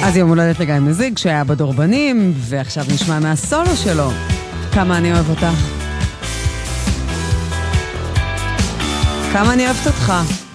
אז יום הולדת לגיא מזיג שהיה בדורבנים, ועכשיו נשמע מהסולו שלו. כמה אני אוהב אותך. כמה אני אוהבת אותך.